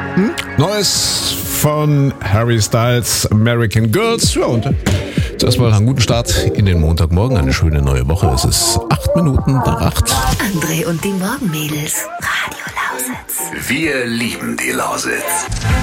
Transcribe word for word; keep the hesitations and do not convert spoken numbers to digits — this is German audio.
Hm? Neues von Harry Styles, American Girls. Ja, und zuerst mal einen guten Start in den Montagmorgen, eine schöne neue Woche. Es ist acht Minuten nach acht. André und die Morgenmädels, Radio Lausitz. Wir lieben die Lausitz.